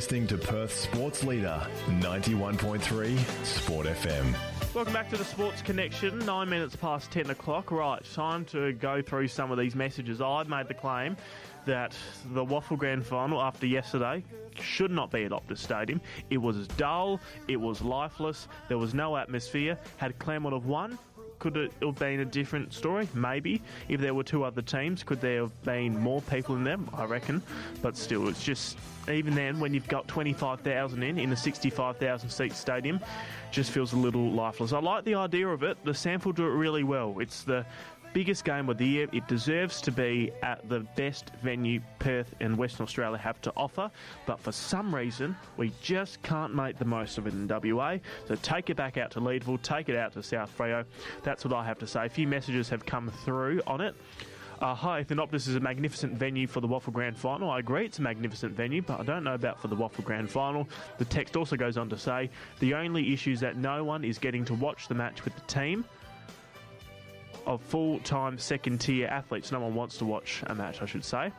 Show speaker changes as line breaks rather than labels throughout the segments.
listening to Perth's sports leader, 91.3 Sport FM.
Welcome back to the Sports Connection, 9 minutes past 10 o'clock. Right, time to go through some of these messages. I've made the claim that the WAFL Grand Final after yesterday should not be at Optus Stadium. It was dull, it was lifeless, there was no atmosphere. Had Claremont have won, could it have been a different story? Maybe. If there were two other teams, could there have been more people in them? I reckon. But still, it's just, even then, when you've got 25,000 in a 65,000 seat stadium, just feels a little lifeless. I like the idea of it. The Sample do it really well. It's the biggest game of the year. It deserves to be at the best venue Perth and Western Australia have to offer, but for some reason we just can't make the most of it in WA. So take it back out to Leadville, take it out to South Freo. That's what I have to say. A few messages have come through on it. Hi, Ethan. Optus is a magnificent venue for the WAFL Grand Final. I agree it's a magnificent venue, but I don't know about for the WAFL Grand Final. The text also goes on to say, the only issue is that no one is getting to watch the match with the team of full-time second-tier athletes. No one wants to watch a match, I should say.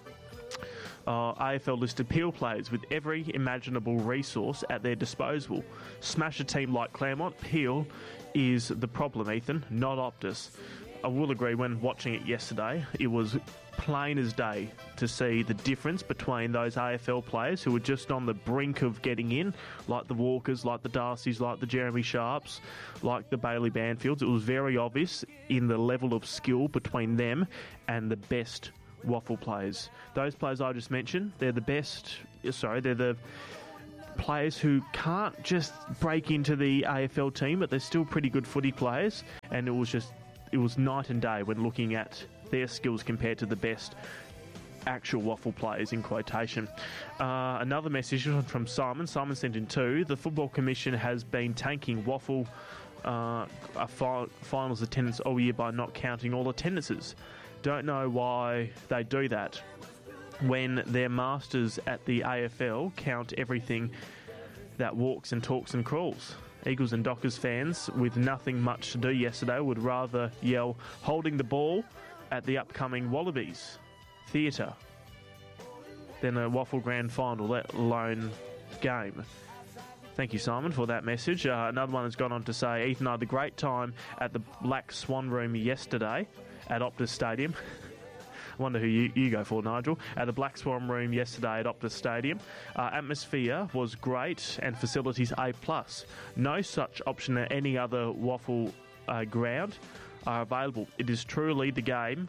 AFL listed Peel players with every imaginable resource at their disposal. Smash a team like Claremont. Peel is the problem, Ethan, not Optus. I will agree, when watching it yesterday, it was plain as day to see the difference between those AFL players who were just on the brink of getting in, like the Walkers, like the Darcys, like the Jeremy Sharps, like the Bailey Banfields. It was very obvious in the level of skill between them and the best WAFL players. Those players I just mentioned, they're the players who can't just break into the AFL team, but they're still pretty good footy players, and it was night and day when looking at their skills compared to the best actual WAFL players, in quotation. Another message from Simon. Simon sent in two. The Football Commission has been tanking WAFL finals attendance all year by not counting all attendances. Don't know why they do that when their masters at the AFL count everything that walks and talks and crawls. Eagles and Dockers fans with nothing much to do yesterday would rather yell holding the ball at the upcoming Wallabies Theatre than a WAFL Grand Final, let alone game. Thank you, Simon, for that message. Another one has gone on to say, Ethan, I had a great time at the Black Swan Room yesterday at Optus Stadium. I wonder who you go for, Nigel. At the Black Swan Room yesterday at Optus Stadium. Atmosphere was great and facilities A+. No such option at any other WAFL ground are available. It is truly the game.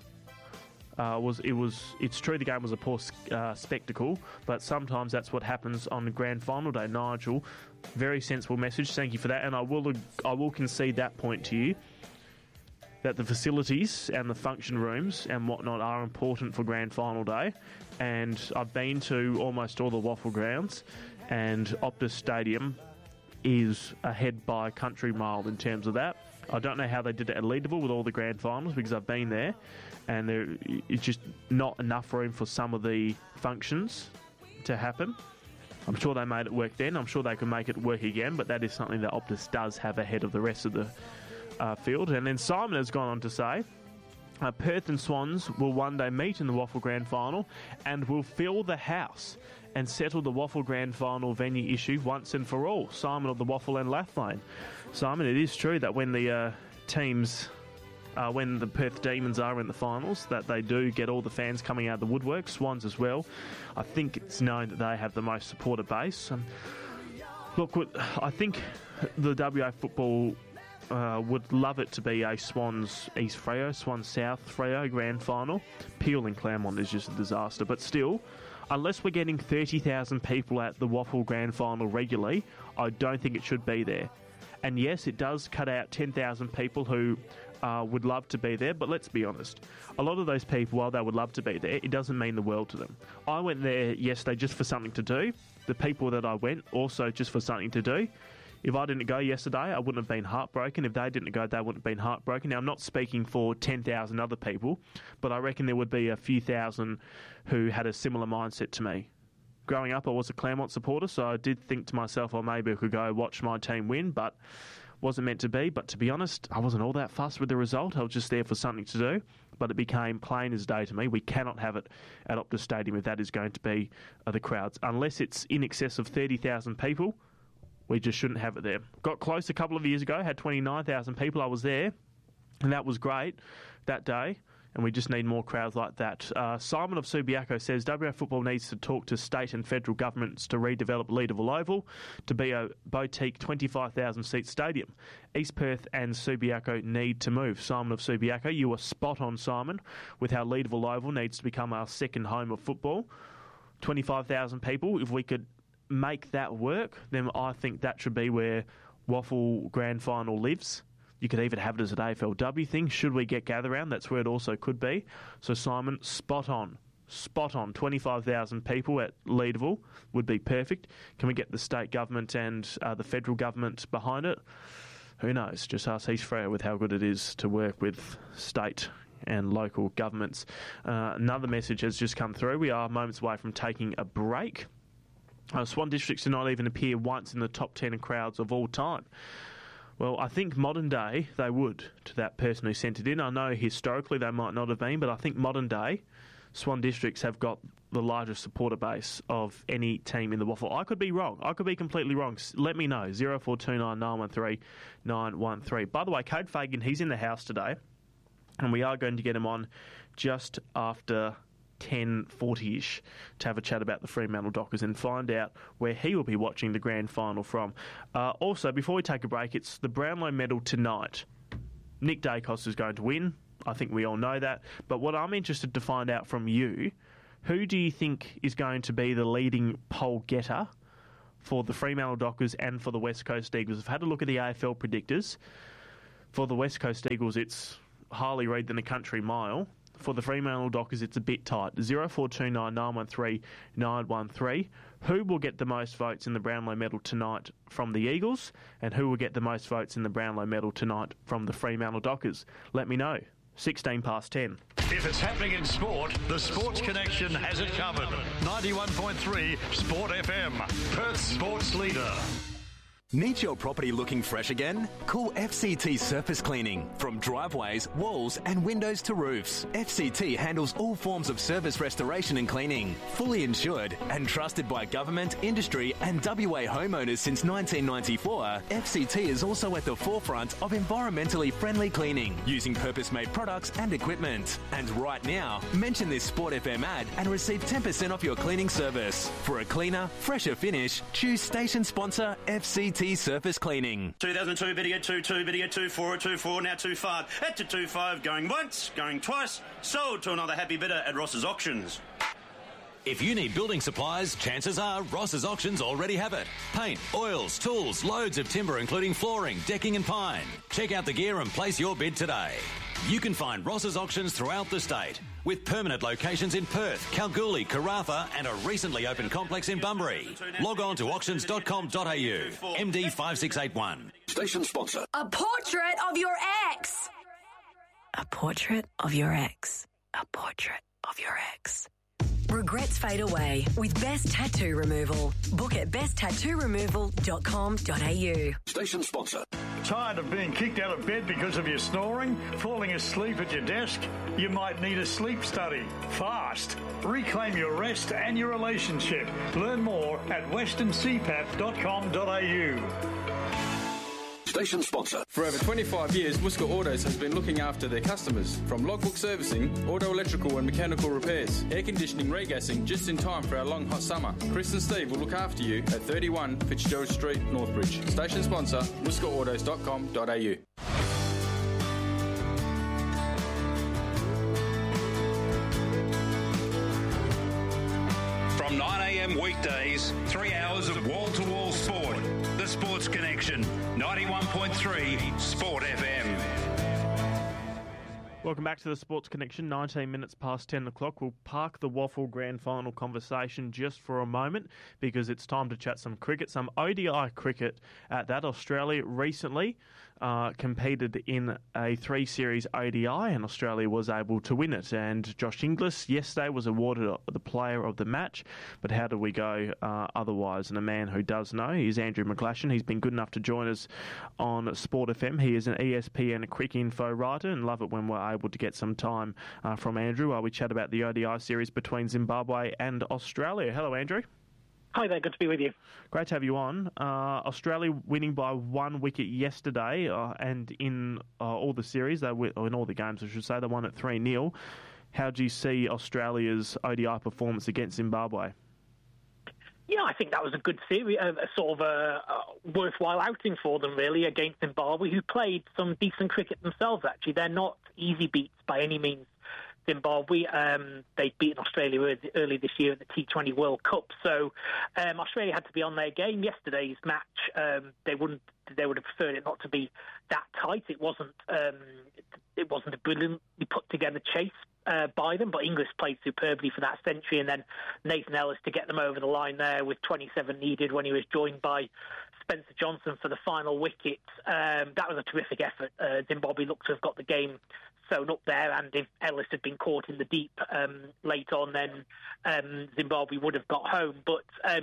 It's true the game was a poor spectacle, but sometimes that's what happens on the Grand Final day. Nigel, very sensible message. Thank you for that, and I will concede that point to you, that the facilities and the function rooms and whatnot are important for Grand Final day. And I've been to almost all the WAFL grounds, and Optus Stadium is ahead by country mile in terms of that. I don't know how they did it at Leadville with all the Grand Finals, because I've been there, and it's just not enough room for some of the functions to happen. I'm sure they made it work then. I'm sure they can make it work again, but that is something that Optus does have ahead of the rest of the field. And then Simon has gone on to say, Perth and Swans will one day meet in the WAFL Grand Final and will fill the house and settle the WAFL Grand Final venue issue once and for all. Simon of the WAFL and Lathlane. Simon, it is true that when the when the Perth Demons are in the finals, that they do get all the fans coming out of the woodwork, Swans as well. I think it's known that they have the most supporter base. Look, I think the WA football would love it to be a Swans East Freo, Swans South Freo Grand Final. Peel and Claremont is just a disaster. But still, unless we're getting 30,000 people at the WAFL Grand Final regularly, I don't think it should be there. And yes, it does cut out 10,000 people who would love to be there, but let's be honest. A lot of those people, while they would love to be there, it doesn't mean the world to them. I went there yesterday just for something to do. The people that I went also just for something to do. If I didn't go yesterday, I wouldn't have been heartbroken. If they didn't go, they wouldn't have been heartbroken. Now, I'm not speaking for 10,000 other people, but I reckon there would be a few thousand who had a similar mindset to me. Growing up, I was a Claremont supporter, so I did think to myself, oh, maybe I could go watch my team win, but wasn't meant to be. But to be honest, I wasn't all that fussed with the result. I was just there for something to do. but it became plain as day to me. We cannot have it at Optus Stadium if that is going to be the crowds. Unless it's in excess of 30,000 people, we just shouldn't have it there. Got close a couple of years ago, had 29,000 people. I was there, and that was great that day. And we just need more crowds like that. Simon of Subiaco says WA Football needs to talk to state and federal governments to redevelop Leederville Oval to be a boutique 25,000-seat stadium. East Perth and Subiaco need to move. Simon of Subiaco, you are spot on, Simon, with how Leederville Oval needs to become our second home of football. 25,000 people, if we could make that work, then I think that should be where Waffle Grand Final lives. You could even have it as an AFLW thing. Should we get gather round, that's where it also could be. So, Simon, spot on. 25,000 people at Leederville would be perfect. Can we get the state government and the federal government behind it? Who knows? Just ask Heath Frere with how good it is to work with state and local governments. Another message has just come through. We are moments away from taking a break. Swan Districts do not even appear once in the top 10 in crowds of all time. Well, I think modern day they would, to that person who sent it in. I know historically they might not have been, but I think modern day Swan Districts have got the largest supporter base of any team in the Waffle. I could be wrong. I could be completely wrong. Let me know. 0429 913 913. By the way, Cade Fagan, he's in the house today, and we are going to get him on just after 10:40ish to have a chat about the Fremantle Dockers and find out where he will be watching the grand final from. Also, before we take a break, it's the Brownlow medal tonight. Nick Dacos is going to win. I think we all know that. But what I'm interested to find out from you, who do you think is going to be the leading poll getter for the Fremantle Dockers and for the West Coast Eagles? I've had a look at the AFL predictors. For the West Coast Eagles, it's Harley Reid than a country mile. For the Fremantle Dockers, it's a bit tight. 0429 913 913. Who will get the most votes in the Brownlow medal tonight from the Eagles? And who will get the most votes in the Brownlow medal tonight from the Fremantle Dockers? Let me know. 16 past 10.
If it's happening in sport, the Sports Connection has it covered. 91.3 Sport FM, Perth's sports leader.
Need your property looking fresh again? Call FCT Surface Cleaning. From driveways, walls and windows to roofs, FCT handles all forms of surface restoration and cleaning. Fully insured and trusted by government, industry and WA homeowners since 1994, FCT is also at the forefront of environmentally friendly cleaning using purpose-made products and equipment. And right now, mention this Sport FM ad and receive 10% off your cleaning service. For a cleaner, fresher finish, choose station sponsor FCT Surface Cleaning.
2002 video 22, video 24, 24, now 25. At to 25, going once, going twice. Sold to another happy bidder at Ross's Auctions.
If you need building supplies, chances are Ross's Auctions already have it. Paint, oils, tools, loads of timber including flooring, decking and pine. Check out the gear and place your bid today. You can find Ross's Auctions throughout the state, with permanent locations in Perth, Kalgoorlie, Karratha and a recently opened complex in Bunbury. Log on to auctions.com.au. MD 5681.
Station sponsor.
A portrait of your ex. A portrait of your ex. A portrait of your ex. Regrets fade away with Best Tattoo Removal. Book at besttattooremoval.com.au.
Station sponsor.
Tired of being kicked out of bed because of your snoring? Falling asleep at your desk? You might need a sleep study. Fast. Reclaim your rest and your relationship. Learn more at westerncpap.com.au.
Station sponsor.
For over 25 years, Worcester Autos has been looking after their customers. From logbook servicing, auto electrical and mechanical repairs, air conditioning, regassing, just in time for our long hot summer. Chris and Steve will look after you at 31 Fitzgerald Street, Northbridge. Station sponsor, worcesterautos.com.au.
From 9 a.m. weekdays, 3 hours of wall-to-wall sport. The Sports Connection, 91.3 Sport FM.
Welcome back to the Sports Connection, 19 minutes past 10 o'clock. We'll park the Waffle Grand Final conversation just for a moment because it's time to chat some cricket, some ODI cricket at that. Australia recently competed in a 3-series ODI, and Australia was able to win it. And Josh Inglis yesterday was awarded the player of the match. But how do we go otherwise? And a man who does know is Andrew McGlashan. He's been good enough to join us on Sport FM. He is an ESPN Quick Info writer, and love it when we're able to get some time from Andrew while we chat about the ODI series between Zimbabwe and Australia. Hello, Andrew.
Hi there, good to be with you.
Great to have you on. Australia winning by 1 wicket yesterday, and in all the series, in all the games, I should say, they won at 3-0. How do you see Australia's ODI performance against Zimbabwe?
Yeah, I think that was a good series, a sort of a worthwhile outing for them, really, against Zimbabwe, who played some decent cricket themselves, actually. They're not easy beats by any means. Zimbabwe, they'd beaten Australia early this year at the T20 World Cup, so Australia had to be on their game. Yesterday's match, they would have preferred it not to be that tight. It wasn't a brilliantly put together chase by them, but Inglis played superbly for that century, and then Nathan Ellis to get them over the line there with 27 needed when he was joined by Spencer Johnson for the final wicket. That was a terrific effort. Zimbabwe looked to have got the game sewn up there, and if Ellis had been caught in the deep late on, then Zimbabwe would have got home. But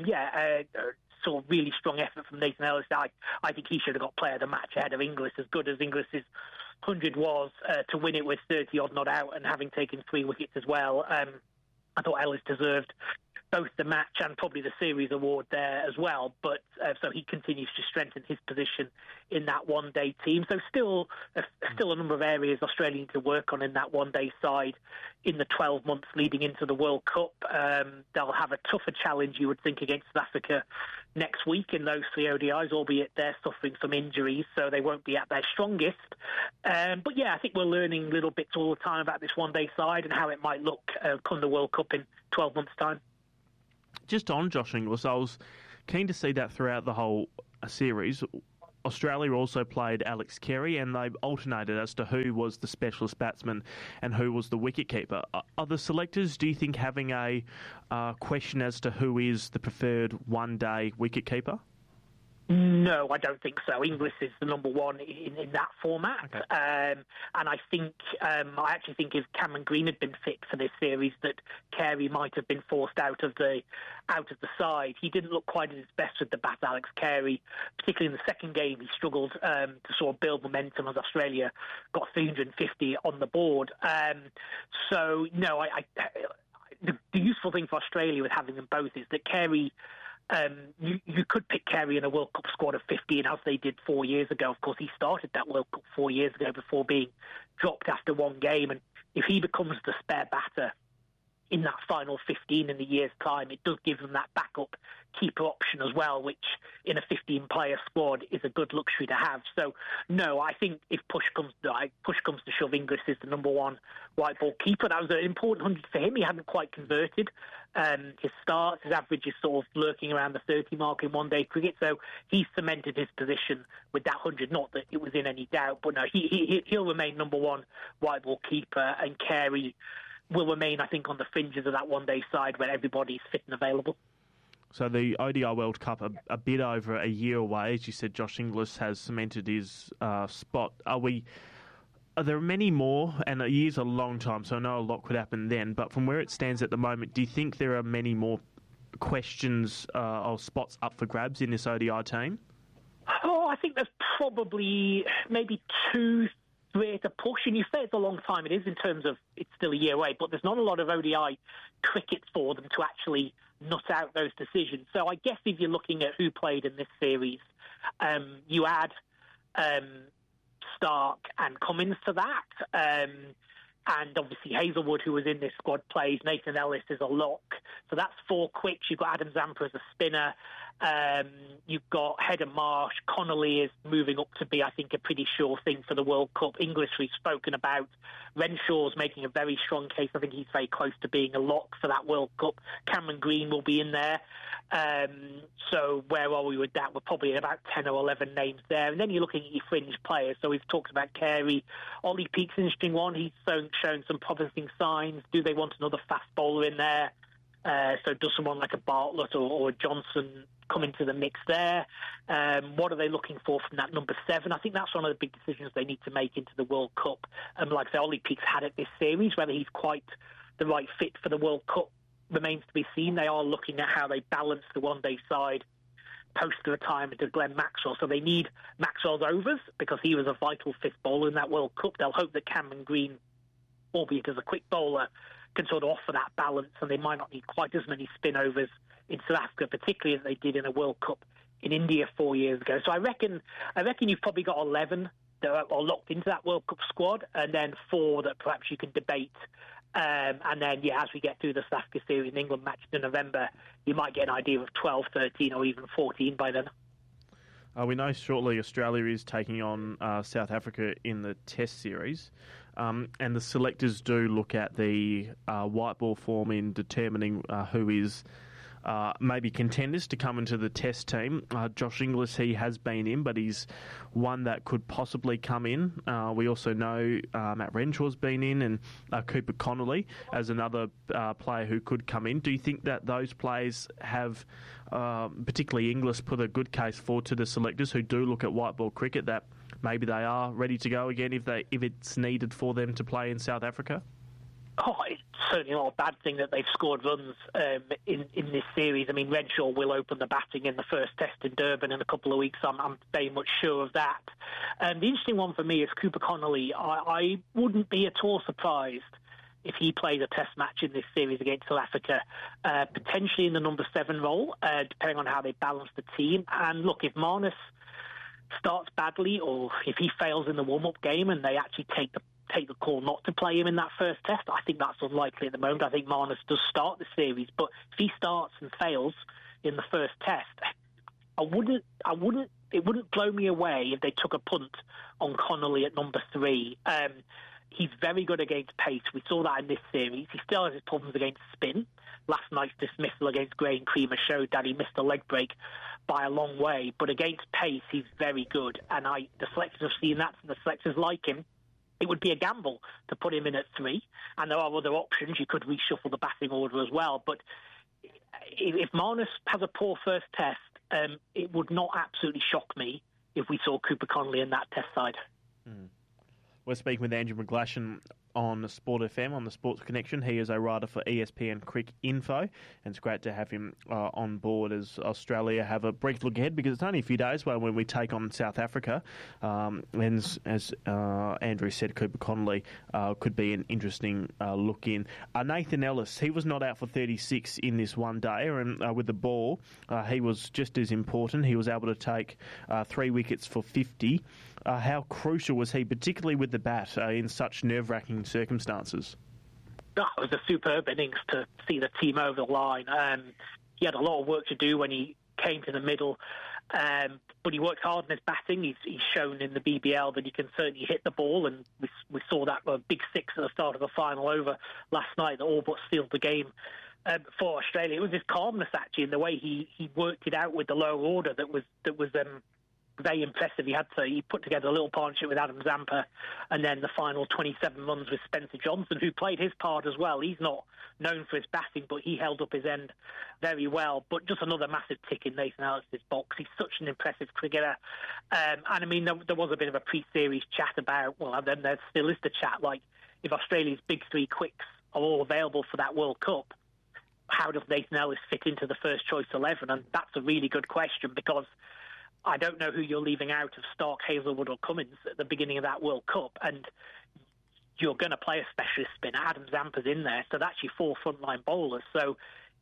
sort of really strong effort from Nathan Ellis. I think he should have got player of the match ahead of Inglis, as good as Inglis's 100 was to win it with 30-odd not out and having taken 3 wickets as well. I thought Ellis deserved both the match and probably the series award there as well. But so he continues to strengthen his position in that one-day team. So still a number of areas Australia need to work on in that one-day side in the 12 months leading into the World Cup. They'll have a tougher challenge, you would think, against South Africa next week in those 3 ODIs, albeit they're suffering some injuries, so they won't be at their strongest. But yeah, I think we're learning little bits all the time about this one-day side and how it might look come the World Cup in 12 months' time.
Just on Josh Inglis, I was keen to see that throughout the whole series. Australia also played Alex Carey, and they alternated as to who was the specialist batsman and who was the wicketkeeper. Are the selectors, do you think, having a question as to who is the preferred one-day wicketkeeper?
No, I don't think so. Inglis is the number one in that format. Okay. And I think, I actually think if Cameron Green had been fit for this series, that Carey might have been forced out of the side. He didn't look quite at his best with the bat, Alex Carey. Particularly in the second game, he struggled to sort of build momentum as Australia got 350 on the board. So, no, the useful thing for Australia with having them both is that Carey... You could pick Carey in a World Cup squad of 15, as they did 4 years ago. Of course, he started that World Cup 4 years ago before being dropped after one game. And if he becomes the spare batter in that final 15 in the year's time, it does give them that backup keeper option as well, which in a 15-player squad is a good luxury to have. So, no, I think if push comes to shove, Inglis is the number one white ball keeper. That was an important 100 for him. He hadn't quite converted. His starts, his average is sort of lurking around the 30 mark in one-day cricket, so he cemented his position with that 100. Not that it was in any doubt, but no, he'll remain number one white ball keeper, and Carey will remain, I think, on the fringes of that one-day side when everybody's fit and available.
So the ODI World Cup, a bit over a year away. As you said, Josh Inglis has cemented his spot. Are there many more? And a year's a long time, so I know a lot could happen then. But from where it stands at the moment, do you think there are many more questions or spots up for grabs in this ODI team?
Oh, I think there's probably maybe 2, 3 to push. And you say it's a long time. It is in terms of it's still a year away, but there's not a lot of ODI cricket for them to actually nut out those decisions. So I guess if you're looking at who played in this series, you add Stark and Cummins to that. And obviously Hazelwood, who was in this squad, plays. Nathan Ellis is a lock. So that's 4 quicks. You've got Adam Zampa as a spinner. You've got Head Marsh. Connolly is moving up to be, I think, a pretty sure thing for the World Cup. Inglis, we've spoken about. Renshaw's making a very strong case. I think he's very close to being a lock for that World Cup. Cameron Green will be in there. So where are we with that? We're probably at about 10 or 11 names there. And then you're looking at your fringe players. So we've talked about Carey. Ollie Peake's an interesting one. He's shown some promising signs. Do they want another fast bowler in there? So does someone like a Bartlett or a Johnson come into the mix there? What are they looking for from that number 7? I think that's one of the big decisions they need to make into the World Cup. Like I say, Ollie Peake's had it this series. Whether he's quite the right fit for the World Cup remains to be seen. They are looking at how they balance the one-day side post the retirement of Glenn Maxwell. So they need Maxwell's overs because he was a vital fifth bowler in that World Cup. They'll hope that Cameron Green, albeit as a quick bowler, can sort of offer that balance, and they might not need quite as many spin overs in South Africa, particularly as they did in a World Cup in India 4 years ago. So I reckon you've probably got 11 that are locked into that World Cup squad, and then 4 that perhaps you can debate. And then, as we get through the South Africa series and England match in November, you might get an idea of 12, 13 or even 14 by then.
We know shortly Australia is taking on South Africa in the Test series, and the selectors do look at the white ball form in determining who is maybe contenders to come into the Test team. Josh Inglis, he has been in, but he's one that could possibly come in. We also know Matt Renshaw's been in, and Cooper Connolly as another player who could come in. Do you think that those players have, particularly Inglis, put a good case forward to the selectors who do look at white ball cricket, that maybe they are ready to go again if it's needed for them to play in South Africa?
Oh, it's certainly not a bad thing that they've scored runs in this series. I mean, Renshaw will open the batting in the first Test in Durban in a couple of weeks. I'm very much sure of that. The interesting one for me is Cooper Connolly. I wouldn't be at all surprised if he plays a Test match in this series against South Africa, potentially in the number 7 role, depending on how they balance the team. And look, if Marnus starts badly, or if he fails in the warm-up game and they actually take the call not to play him in that first Test, I think that's unlikely at the moment. I think Marnus does start the series, but if he starts and fails in the first Test, it wouldn't blow me away if they took a punt on Connolly at number 3. He's very good against pace. We saw that in this series. He still has his problems against spin. Last night's dismissal against Graham Creamer showed that he missed a leg break by a long way, but against pace, he's very good. And the selectors have seen that, and the selectors like him. It would be a gamble to put him in at 3, and there are other options. You could reshuffle the batting order as well. But if Marnus has a poor first Test, it would not absolutely shock me if we saw Cooper Connolly in that Test side.
We're speaking with Andrew McGlashan on Sport FM, on the Sports Connection. He is a writer for ESPN Crick Info, and it's great to have him on board as Australia have a brief look ahead, because it's only a few days away when we take on South Africa. And as Andrew said, Cooper Connolly could be an interesting look in. Nathan Ellis, he was not out for 36 in this one day, and with the ball, he was just as important. He was able to take 3 wickets for 50. How crucial was he, particularly with the bat, in such nerve-wracking circumstances?
It was a superb innings to see the team over the line. He had a lot of work to do when he came to the middle, but he worked hard in his batting. He's shown in the BBL that he can certainly hit the ball, and we saw that big 6 at the start of the final over last night that all but sealed the game for Australia. It was his calmness, actually, in the way he worked it out with the lower order that was very impressive. He put together a little partnership with Adam Zampa, and then the final 27 runs with Spencer Johnson, who played his part as well. He's not known for his batting, but he held up his end very well. But just another massive tick in Nathan Ellis' box. He's such an impressive cricketer. And I mean, there was a bit of a pre-series chat about, well, then there still is the chat, like, if Australia's big 3 quicks are all available for that World Cup, how does Nathan Ellis fit into the first choice 11? And that's a really good question, because I don't know who you're leaving out of Stark, Hazelwood or Cummins at the beginning of that World Cup, and you're going to play a specialist spinner. Adam Zampa's in there, so that's your 4 frontline bowlers. So,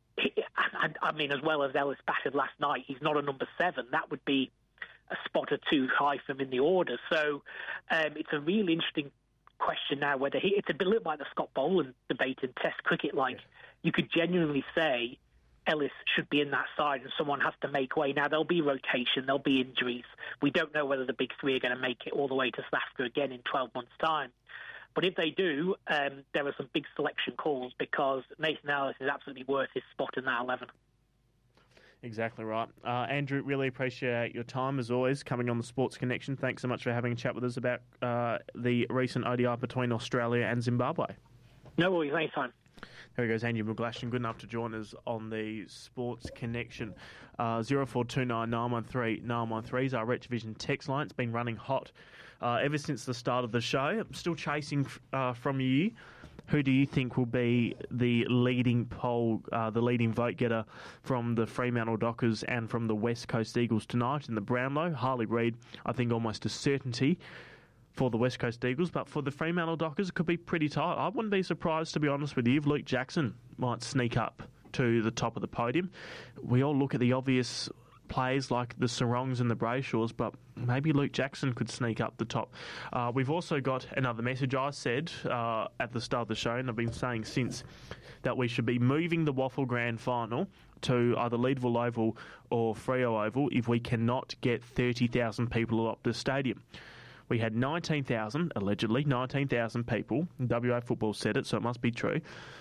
I mean, as well as Ellis batted last night, he's not a number 7. That would be a spot or 2 high for him in the order. So it's a really interesting question now whether it's a bit like the Scott Boland debate in Test cricket. Like, you could genuinely say Ellis should be in that side and someone has to make way. Now, there'll be rotation, there'll be injuries. We don't know whether the big 3 are going to make it all the way to South Africa again in 12 months' time. But if they do, there are some big selection calls, because Nathan Ellis is absolutely worth his spot in that 11.
Exactly right. Andrew, really appreciate your time, as always, coming on the Sports Connection. Thanks so much for having a chat with us about the recent ODI between Australia and Zimbabwe.
No worries, anytime.
There he goes, Andrew McGlashan, good enough to join us on the Sports Connection. 0429 913 913 is our Rich Vision text line. It's been running hot ever since the start of the show. I'm still chasing from you. Who do you think will be the leading the leading vote getter from the Fremantle Dockers and from the West Coast Eagles tonight in the Brownlow? Harley Reid, I think almost a certainty for the West Coast Eagles, but for the Fremantle Dockers, it could be pretty tight. I wouldn't be surprised, to be honest with you, if Luke Jackson might sneak up to the top of the podium. We all look at the obvious players like the Sarongs and the Brayshaws, but maybe Luke Jackson could sneak up the top. We've also got another message. I said at the start of the show, and I've been saying since, that we should be moving the Waffle Grand Final to either Leadville Oval or Freo Oval if we cannot get 30,000 people at Optus Stadium. We had 19,000, allegedly, 19,000 people. WA Football said it, so it must be true.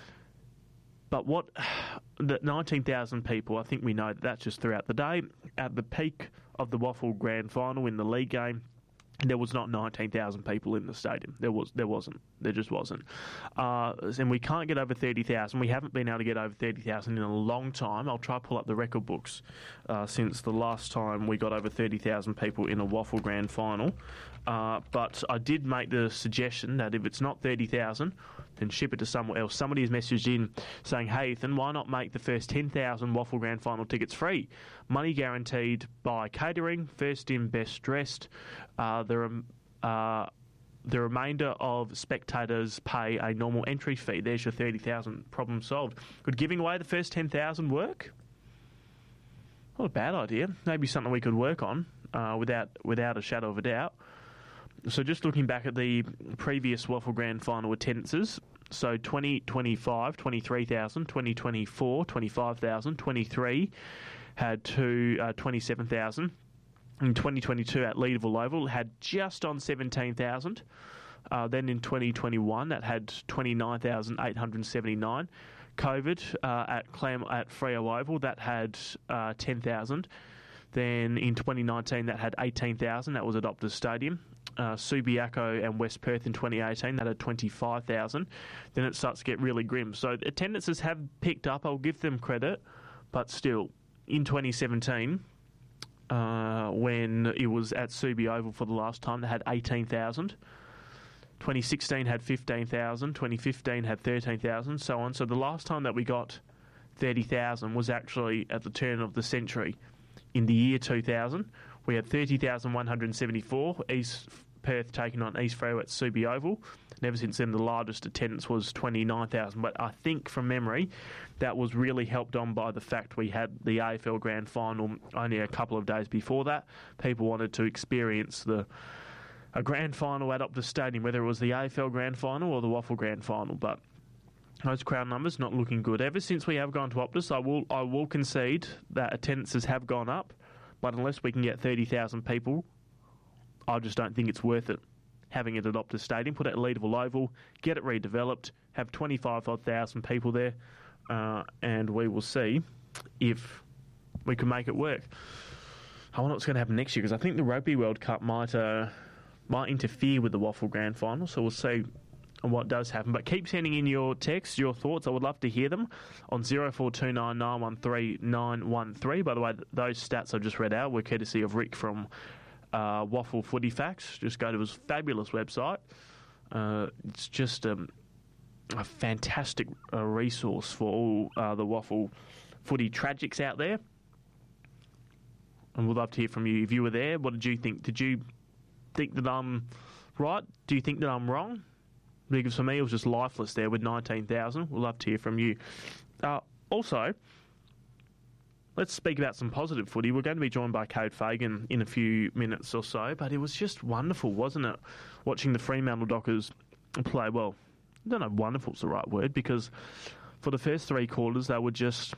But the 19,000 people, I think we know that's just throughout the day. At the peak of the Waffle Grand Final in the league game, there was not 19,000 people in the stadium. There wasn't. There just wasn't. And we can't get over 30,000. We haven't been able to get over 30,000 in a long time. I'll try to pull up the record books since the last time we got over 30,000 people in a Waffle Grand Final. But I did make the suggestion that if it's not 30,000, then ship it to somewhere else. Somebody has messaged in saying, hey, Ethan, why not make the first 10,000 Waffle Grand Final tickets free? Money guaranteed by catering, first in, best dressed. The remainder of spectators pay a normal entry fee. There's your 30,000, problem solved. Could giving away the first 10,000 work? Not a bad idea. Maybe something we could work on without a shadow of a doubt. So just looking back at the previous Waffle Grand Final attendances, so 2025, 23,000, 2024, 25,000, 23 had 27,000. In 2022 at Leadville Oval had just on 17,000. Then in 2021 that had 29,879. COVID at Freo Oval that had 10,000. Then in 2019 that had 18,000. That was at Optus Stadium. Subiaco and West Perth in 2018 that had 25,000. Then it starts to get really grim. So attendances have picked up. I'll give them credit, but still in 2017. When it was at Subi Oval for the last time, they had 18,000. 2016 had 15,000. 2015 had 13,000, so on. So the last time that we got 30,000 was actually at the turn of the century. In the year 2000, we had 30,174. East Perth taking on East Freo at Subi Oval. And ever since then, the largest attendance was 29,000. But I think, from memory, that was really helped on by the fact we had the AFL Grand Final only a couple of days before that. People wanted to experience a Grand Final at Optus Stadium, whether it was the AFL Grand Final or the Waffle Grand Final. But those crowd numbers not looking good. Ever since we have gone to Optus, I will concede that attendances have gone up. But unless we can get 30,000 people, I just don't think it's worth it. Having it at Optus Stadium, put it at Leadville Oval, get it redeveloped, have 25,000 people there, and we will see if we can make it work. I wonder what's going to happen next year, because I think the Rugby World Cup might interfere with the Waffle Grand Final, so we'll see what does happen. But keep sending in your texts, your thoughts. I would love to hear them on 0429 913 913. By the way, those stats I've just read out were courtesy of Rick from Waffle Footy Facts. Just go to his fabulous website. It's just a fantastic resource for all the Waffle Footy tragics out there. And we'd love to hear from you. If you were there, what did you think? Did you think that I'm right? Do you think that I'm wrong? Because for me, it was just lifeless there with 19,000. We'd love to hear from you. Also, let's speak about some positive footy. We're going to be joined by Cade Fagan in a few minutes or so, but it was just wonderful, wasn't it, watching the Fremantle Dockers play? Well, I don't know if wonderful's the right word, because for the first three quarters, it was just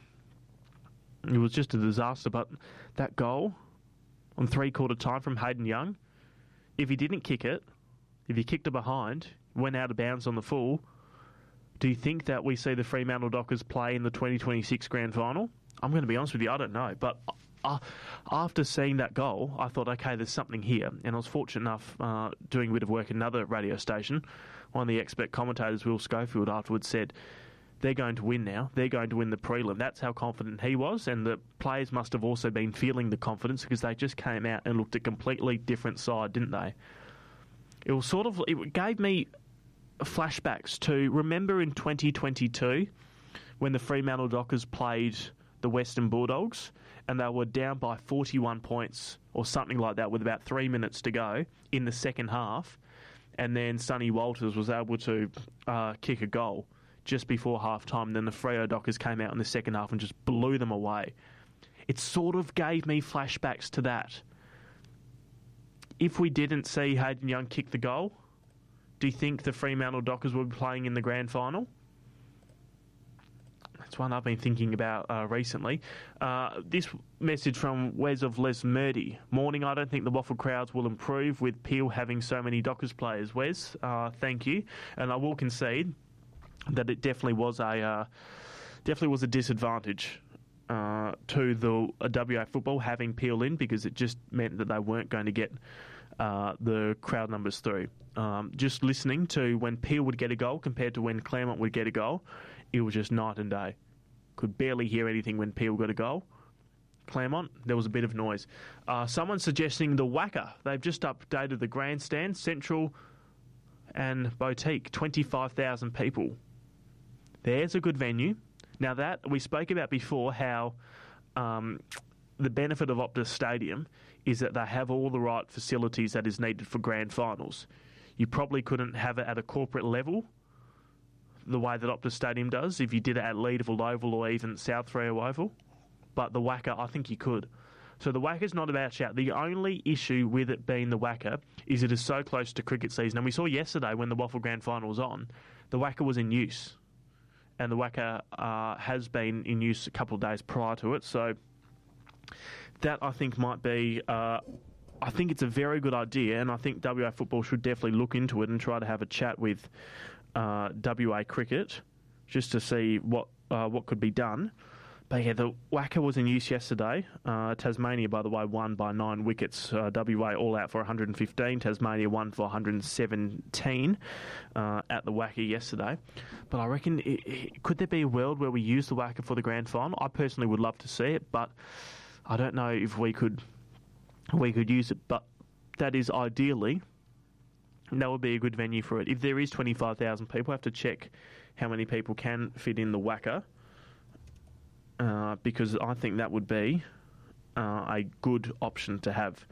a disaster. But that goal on three-quarter time from Hayden Young, if he didn't kick it, if he kicked it behind, went out of bounds on the full, do you think that we see the Fremantle Dockers play in the 2026 Grand Final? I'm going to be honest with you, I don't know. But after seeing that goal, I thought, okay, there's something here. And I was fortunate enough doing a bit of work at another radio station. One of the expert commentators, Will Schofield, afterwards said they're going to win now. They're going to win the prelim. That's how confident he was, and the players must have also been feeling the confidence because they just came out and looked a completely different side, didn't they? It gave me flashbacks to, remember in 2022 when the Fremantle Dockers played the Western Bulldogs and they were down by 41 points or something like that with about 3 minutes to go in the second half, and then Sonny Walters was able to kick a goal just before half-time. Then the Freo Dockers came out in the second half and just blew them away. It sort of gave me flashbacks to that. If we didn't see Hayden Young kick the goal, do you think the Fremantle Dockers would be playing in the grand final? That's one I've been thinking about recently. This message from Wes of Les Murdy. Morning, I don't think the Waffle crowds will improve with Peel having so many Dockers players. Wes, thank you. And I will concede that it definitely was a disadvantage to the WA football having Peel in, because it just meant that they weren't going to get the crowd numbers through. Just listening to when Peel would get a goal compared to when Claremont would get a goal, it was just night and day. Could barely hear anything when Peel got a goal. Claremont, there was a bit of noise. Someone suggesting the Wacker. They've just updated the grandstand, Central and Boutique, 25,000 people. There's a good venue. Now that we spoke about before, how the benefit of Optus Stadium is that they have all the right facilities that is needed for grand finals. You probably couldn't have it at a corporate level the way that Optus Stadium does if you did it at Leederville Oval or even South Freo Oval. But the Wacker, I think you could. So the Wacker's not a bad shout. The only issue with it being the Wacker is it is so close to cricket season. And we saw yesterday when the Waffle Grand Final was on, the Wacker was in use. And the Wacker has been in use a couple of days prior to it. So that, I think, might be... I think it's a very good idea, and I think WA Football should definitely look into it and try to have a chat with WA Cricket just to see what could be done. But yeah, the Wacker was in use yesterday. Tasmania, by the way, won by 9 wickets. WA all out for 115. Tasmania won for 117 at the Wacker yesterday. But I reckon, could there be a world where we use the Wacker for the grand final? I personally would love to see it, but I don't know if we could use it. But that is ideally, that would be a good venue for it. If there is 25,000 people, I have to check how many people can fit in the Wacker. Because I think that would be a good option to have,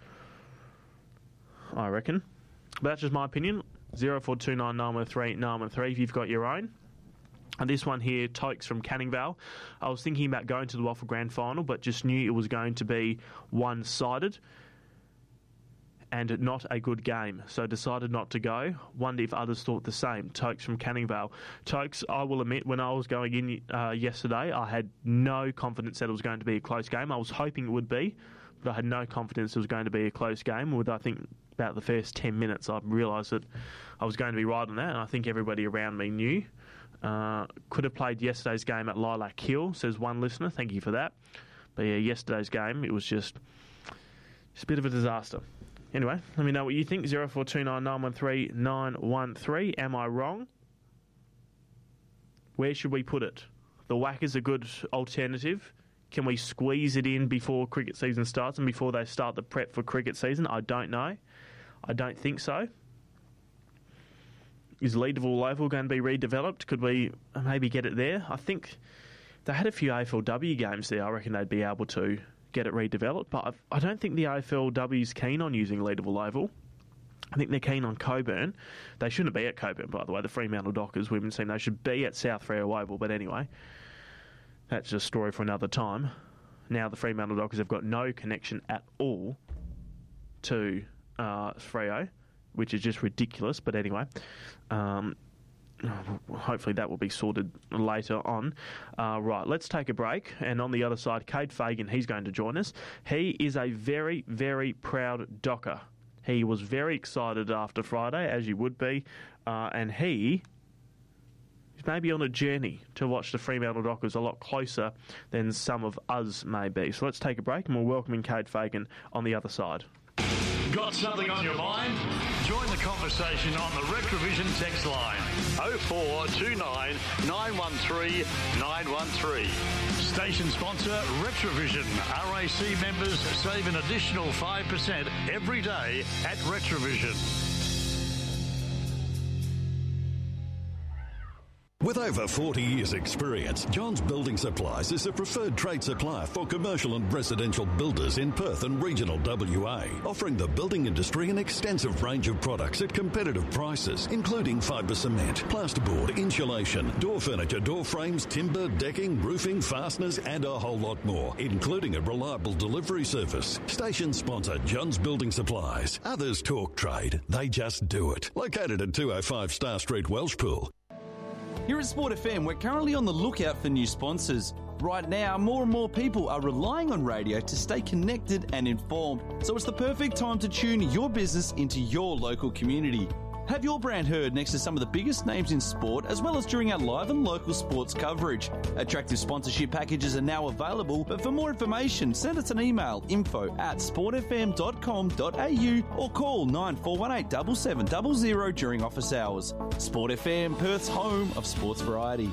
I reckon. But that's just my opinion. 0429913913 if you've got your own. And this one here, Tokes from Canning Vale. I was thinking about going to the Waffle Grand Final, but just knew it was going to be one-sided and not a good game, so decided not to go. Wonder if others thought the same. Tokes from Canning Vale. Tokes, I will admit, when I was going in yesterday, I had no confidence that it was going to be a close game. I was hoping it would be, but I had no confidence it was going to be a close game. With, I think, about the first 10 minutes, I realised that I was going to be right on that, and I think everybody around me knew. Could have played yesterday's game at Lilac Hill, says one listener. Thank you for that. But yeah, yesterday's game, it was just a bit of a disaster. Anyway, let me know what you think. 0429913913. Am I wrong? Where should we put it? The Wacker's a good alternative. Can we squeeze it in before cricket season starts and before they start the prep for cricket season? I don't know. I don't think so. Is Leederville Oval going to be redeveloped? Could we maybe get it there? I think they had a few AFLW games there. I reckon they'd be able to get it redeveloped, but I don't think the AFLW's keen on using Leederville Oval. I think they're keen on Coburn. They shouldn't be at Coburn, by the way. The Fremantle Dockers women's team, they should be at South Freo Oval, but anyway, that's a story for another time. Now the Fremantle Dockers have got no connection at all to Freo, which is just ridiculous, but anyway, hopefully that will be sorted later on. Right, let's take a break. And on the other side, Cade Fagan, he's going to join us. He is a very, very proud Docker. He was very excited after Friday, as you would be, and he is maybe on a journey to watch the Fremantle Dockers a lot closer than some of us may be. So let's take a break, and we'll welcome in Cade Fagan on the other side.
Got something on your mind? Join the conversation on the Retrovision text line 0429 913 913. Station sponsor Retrovision. RAC members save an additional 5% every day at Retrovision.
With over 40 years' experience, Johns Building Supplies is the preferred trade supplier for commercial and residential builders in Perth and regional WA, offering the building industry an extensive range of products at competitive prices, including fibre cement, plasterboard, insulation, door furniture, door frames, timber, decking, roofing, fasteners, and a whole lot more, including a reliable delivery service. Station sponsor Johns Building Supplies. Others talk trade, they just do it. Located at 205 Star Street, Welshpool.
Here at Sport FM, we're currently on the lookout for new sponsors. Right now, more and more people are relying on radio to stay connected and informed, so it's the perfect time to tune your business into your local community. Have your brand heard next to some of the biggest names in sport, as well as during our live and local sports coverage. Attractive sponsorship packages are now available, but for more information, send us an email, info@sportfm.com.au or call 9418 7700 during office hours. Sport FM, Perth's home of sports variety.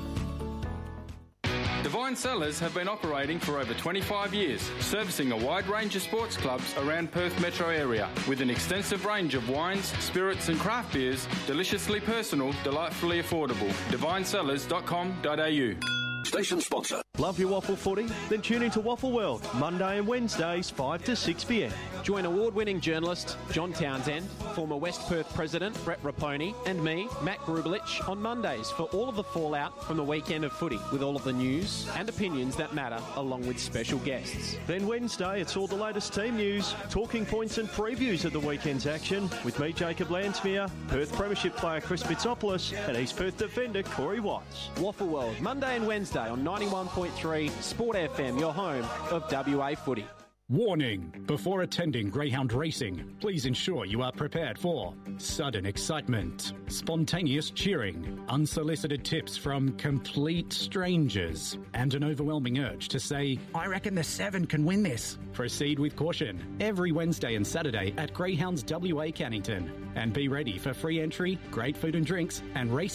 Divine Cellars have been operating for over 25 years, servicing a wide range of sports clubs around Perth metro area with an extensive range of wines, spirits and craft beers, deliciously personal, delightfully affordable. divinecellars.com.au.
Station sponsor.
Love your waffle footy? Then tune into Waffle World, Monday and Wednesdays, 5 to 6 p.m.
Join award-winning journalist John Townsend, former West Perth President Brett Raponi, and me, Matt Grubelich, on Mondays for all of the fallout from the weekend of footy, with all of the news and opinions that matter, along with special guests.
Then Wednesday, it's all the latest team news, talking points and previews of the weekend's action, with me, Jacob Landsmere, Perth Premiership player Chris Bitsopoulos, and East Perth defender Corey Watts.
Waffle World, Monday and Wednesday on 91.3 Sport FM, your home of WA footy.
Warning! Before attending greyhound racing, please ensure you are prepared for sudden excitement, spontaneous cheering, unsolicited tips from complete strangers, and an overwhelming urge to say, "I reckon the 7 can win this." Proceed with caution every Wednesday and Saturday at Greyhounds WA Cannington. And be ready for free entry, great food and drinks, and racing